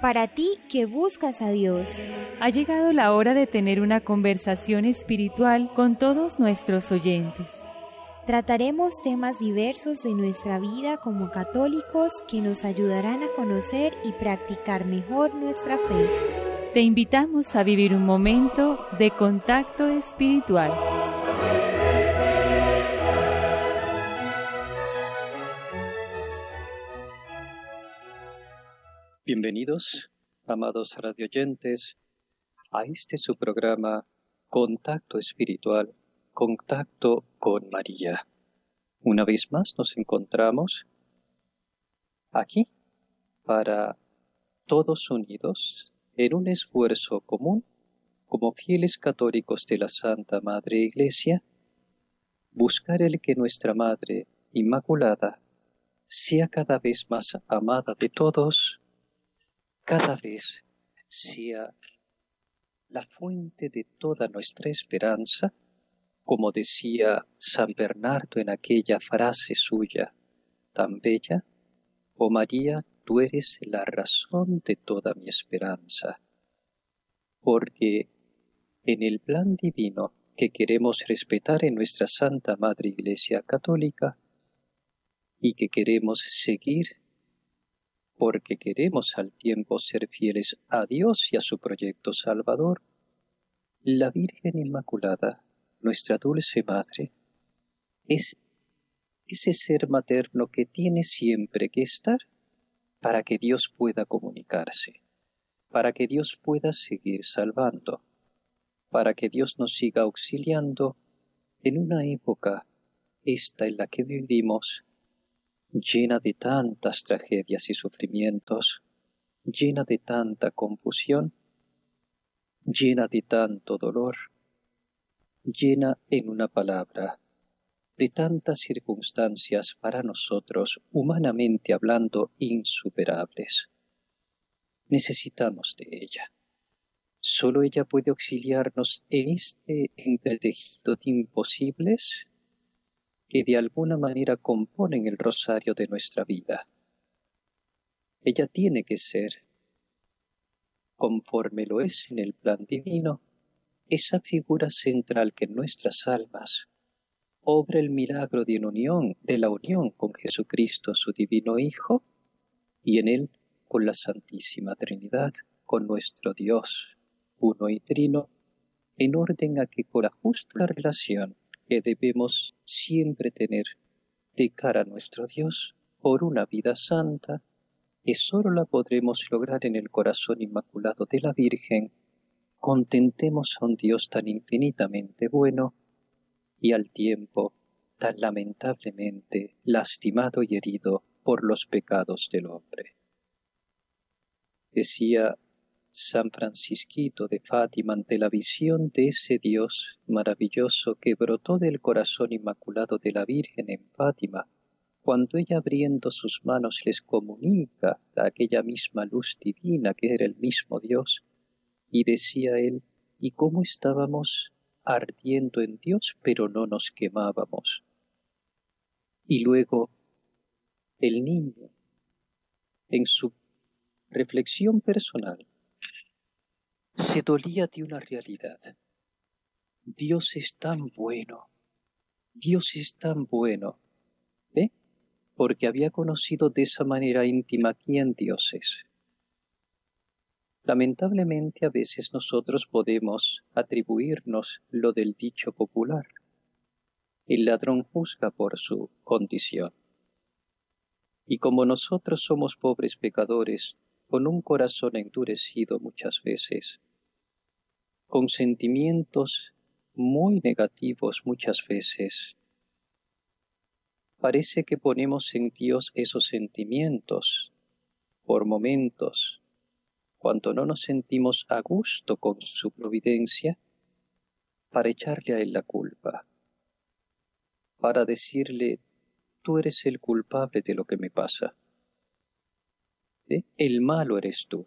Para ti que buscas a Dios, Ha llegado la hora de tener una conversación espiritual con todos nuestros oyentes. trataremos temas diversos de nuestra vida como católicos que nos ayudarán a conocer y practicar mejor nuestra fe. Te invitamos a vivir un momento de contacto espiritual. Bienvenidos, amados radioyentes, a este su programa Contacto Espiritual, Contacto con María. Una vez más nos encontramos aquí para todos unidos en un esfuerzo común como fieles católicos de la Santa Madre Iglesia, buscar el que nuestra Madre Inmaculada sea cada vez más amada de todos, cada vez sea la fuente de toda nuestra esperanza, como decía San Bernardo en aquella frase suya tan bella: oh María, tú eres la razón de toda mi esperanza, porque en el plan divino que queremos respetar en nuestra Santa Madre Iglesia Católica y que queremos seguir, porque queremos al tiempo ser fieles a Dios y a su proyecto salvador, la Virgen Inmaculada, nuestra dulce Madre, es ese ser materno que tiene siempre que estar para que Dios pueda comunicarse, para que Dios pueda seguir salvando, para que Dios nos siga auxiliando en una época, esta en la que vivimos, llena de tantas tragedias y sufrimientos, llena de tanta confusión, llena de tanto dolor, llena, en una palabra, de tantas circunstancias para nosotros, humanamente hablando, insuperables. Necesitamos de ella. Solo ella puede auxiliarnos en este entretejido de imposibles que de alguna manera componen el rosario de nuestra vida. Ella tiene que ser, conforme lo es en el plan divino, esa figura central que en nuestras almas obra el milagro de la unión con Jesucristo, su divino Hijo, y en él con la Santísima Trinidad, con nuestro Dios, uno y trino, en orden a que con la justa relación que debemos siempre tener de cara a nuestro Dios por una vida santa, que sólo la podremos lograr en el corazón inmaculado de la Virgen, contentemos a un Dios tan infinitamente bueno y al tiempo tan lamentablemente lastimado y herido por los pecados del hombre. Decía San Francisquito de Fátima ante la visión de ese Dios maravilloso que brotó del corazón inmaculado de la Virgen en Fátima, cuando ella abriendo sus manos les comunica aquella misma luz divina que era el mismo Dios, y decía él: ¿y cómo estábamos ardiendo en Dios, pero no nos quemábamos? Y luego el niño, en su reflexión personal, se dolía de una realidad. Dios es tan bueno, Dios es tan bueno, ¿eh? Porque había conocido de esa manera íntima quién Dios es. Lamentablemente a veces nosotros podemos atribuirnos lo del dicho popular: el ladrón juzga por su condición. Y como nosotros somos pobres pecadores, con un corazón endurecido muchas veces, con sentimientos muy negativos muchas veces, parece que ponemos en Dios esos sentimientos por momentos, cuando no nos sentimos a gusto con su providencia, para echarle a Él la culpa, para decirle: tú eres el culpable de lo que me pasa. El malo eres tú.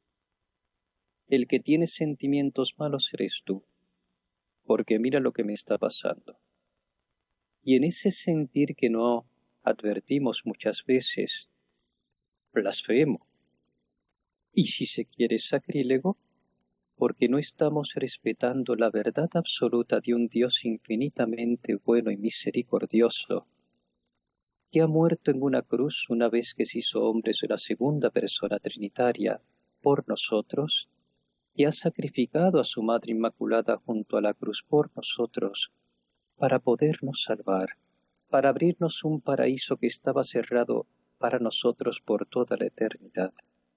El que tiene sentimientos malos eres tú, porque mira lo que me está pasando. Y en ese sentir que no advertimos muchas veces, blasfemo, y si se quiere sacrílego, porque no estamos respetando la verdad absoluta de un Dios infinitamente bueno y misericordioso, que ha muerto en una cruz una vez que se hizo hombre de la segunda persona trinitaria por nosotros, y ha sacrificado a su Madre Inmaculada junto a la cruz por nosotros, para podernos salvar, para abrirnos un paraíso que estaba cerrado para nosotros por toda la eternidad.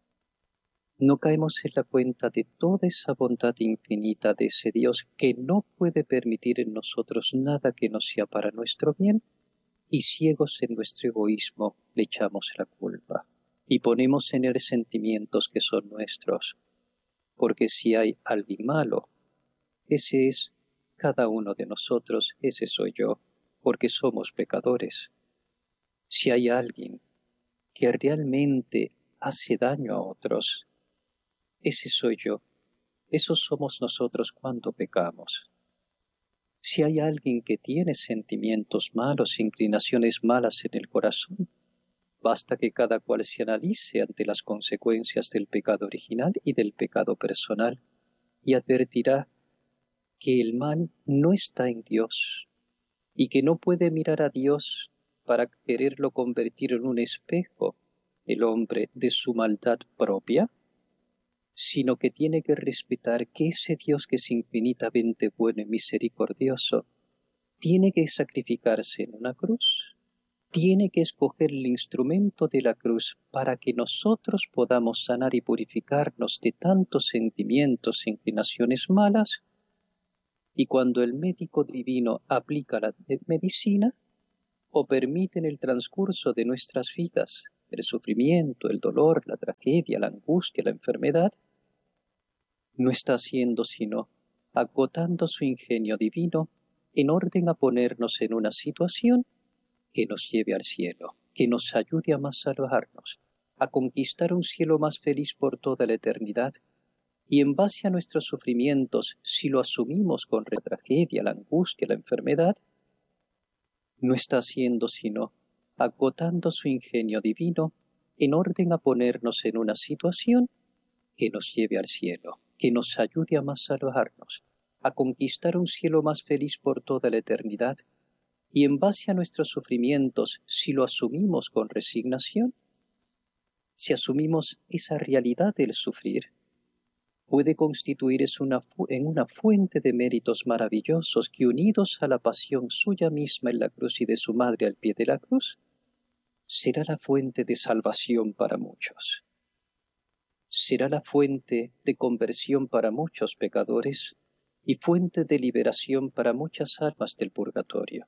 No caemos en la cuenta de toda esa bondad infinita de ese Dios que no puede permitir en nosotros nada que no sea para nuestro bien, y ciegos en nuestro egoísmo le echamos la culpa y ponemos en él sentimientos que son nuestros, porque si hay alguien malo, ese es cada uno de nosotros, ese soy yo, porque somos pecadores. Si hay alguien que realmente hace daño a otros, ese soy yo, esos somos nosotros cuando pecamos. Si hay alguien que tiene sentimientos malos, inclinaciones malas en el corazón, basta que cada cual se analice ante las consecuencias del pecado original y del pecado personal y advertirá que el mal no está en Dios y que no puede mirar a Dios para quererlo convertir en un espejo, el hombre, de su maldad propia, sino que tiene que respetar que ese Dios que es infinitamente bueno y misericordioso tiene que sacrificarse en una cruz, tiene que escoger el instrumento de la cruz para que nosotros podamos sanar y purificarnos de tantos sentimientos e inclinaciones malas, y cuando el médico divino aplica la medicina o permite en el transcurso de nuestras vidas el sufrimiento, el dolor, la tragedia, la angustia, la enfermedad, no está haciendo sino agotando su ingenio divino en orden a ponernos en una situación que nos lleve al cielo, que nos ayude a más salvarnos, a conquistar un cielo más feliz por toda la eternidad, y en base a nuestros sufrimientos, si lo asumimos con la tragedia, la angustia, la enfermedad, no está haciendo sino agotando su ingenio divino en orden a ponernos en una situación que nos lleve al cielo, que nos ayude a más salvarnos, a conquistar un cielo más feliz por toda la eternidad, y en base a nuestros sufrimientos, si lo asumimos con resignación, si asumimos esa realidad del sufrir, puede constituirse en una fuente de méritos maravillosos que, unidos a la pasión suya misma en la cruz y de su madre al pie de la cruz, será la fuente de salvación para muchos. Será la fuente de conversión para muchos pecadores y fuente de liberación para muchas almas del purgatorio.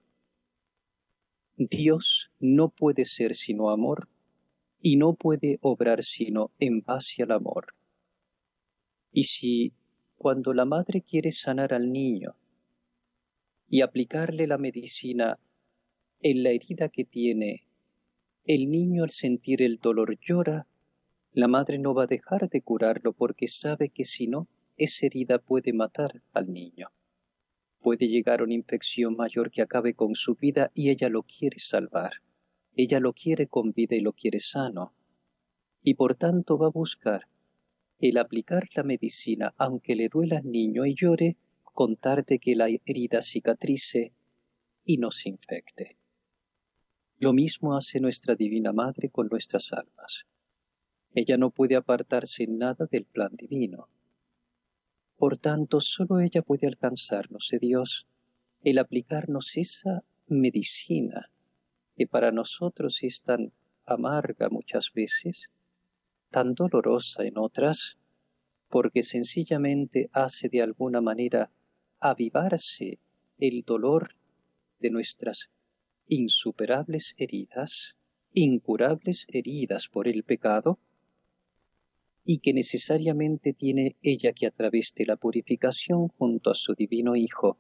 Dios no puede ser sino amor y no puede obrar sino en base al amor. Y si cuando la madre quiere sanar al niño y aplicarle la medicina en la herida que tiene, el niño al sentir el dolor llora, la madre no va a dejar de curarlo porque sabe que si no, esa herida puede matar al niño. Puede llegar a una infección mayor que acabe con su vida y ella lo quiere salvar. Ella lo quiere con vida y lo quiere sano. Y por tanto va a buscar el aplicar la medicina, aunque le duela al niño y llore, con tal de que la herida cicatrice y no se infecte. Lo mismo hace nuestra Divina Madre con nuestras almas. Ella no puede apartarse en nada del plan divino. Por tanto, solo ella puede alcanzarnos de Dios el aplicarnos esa medicina que para nosotros es tan amarga muchas veces, tan dolorosa en otras, porque sencillamente hace de alguna manera avivarse el dolor de nuestras insuperables heridas, incurables heridas por el pecado, y que necesariamente tiene ella que a través de la purificación junto a su divino Hijo,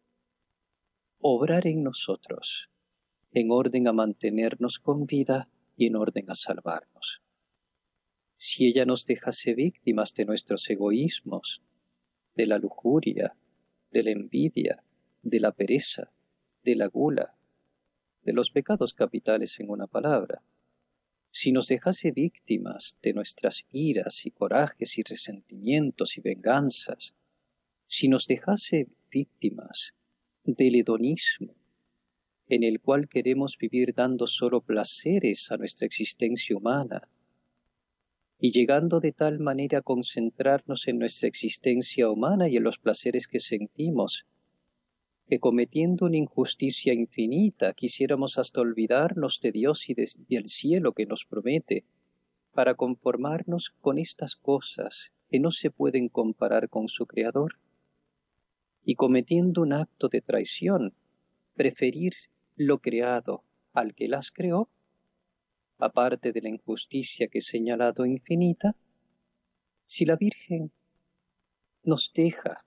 obrar en nosotros, en orden a mantenernos con vida y en orden a salvarnos. Si ella nos dejase víctimas de nuestros egoísmos, de la lujuria, de la envidia, de la pereza, de la gula, de los pecados capitales en una palabra, si nos dejase víctimas de nuestras iras y corajes y resentimientos y venganzas, si nos dejase víctimas del hedonismo, en el cual queremos vivir dando solo placeres a nuestra existencia humana, y llegando de tal manera a concentrarnos en nuestra existencia humana y en los placeres que sentimos, que cometiendo una injusticia infinita quisiéramos hasta olvidarnos de Dios y del cielo que nos promete, para conformarnos con estas cosas que no se pueden comparar con su Creador, y cometiendo un acto de traición, preferir lo creado al que las creó, aparte de la injusticia que he señalado infinita, si la Virgen nos deja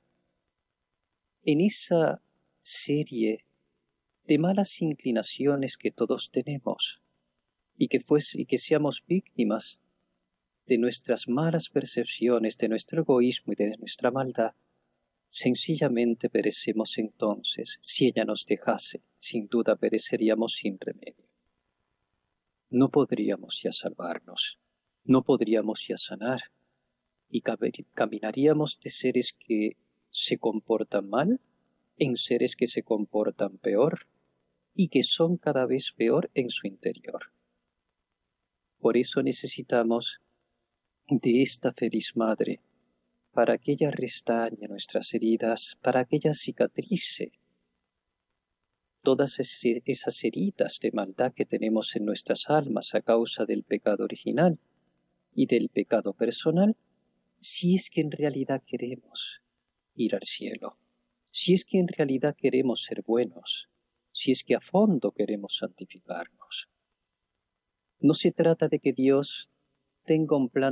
en esa serie de malas inclinaciones que todos tenemos y que seamos víctimas de nuestras malas percepciones, de nuestro egoísmo y de nuestra maldad, sencillamente perecemos entonces. Si ella nos dejase, sin duda pereceríamos sin remedio. No podríamos ya salvarnos, no podríamos ya sanar, y caminaríamos de seres que se comportan mal en seres que se comportan peor y que son cada vez peor en su interior. Por eso necesitamos de esta feliz Madre, para que ella restañe nuestras heridas, para que ella cicatrice todas esas heridas de maldad que tenemos en nuestras almas a causa del pecado original y del pecado personal, si es que en realidad queremos ir al cielo, si es que en realidad queremos ser buenos, si es que a fondo queremos santificarnos. No se trata de que Dios tenga un plan